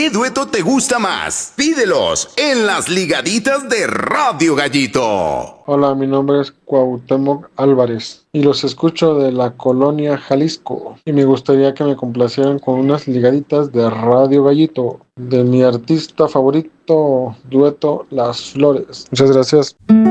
¿Qué dueto te gusta más? Pídelos en las ligaditas de Radio Gallito. Hola, mi nombre es Cuauhtémoc Álvarez y los escucho de la colonia Jalisco. Y me gustaría que me complacieran con unas ligaditas de Radio Gallito, de mi artista favorito, dueto Las Flores. Muchas gracias.